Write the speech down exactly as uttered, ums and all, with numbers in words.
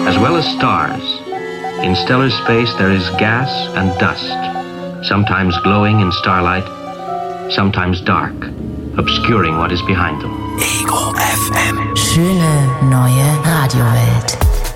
as well as stars. In stellar space there is gas and dust, sometimes glowing in starlight, sometimes dark, obscuring what is behind them. Ego F M. Schöne neue Radiowelt.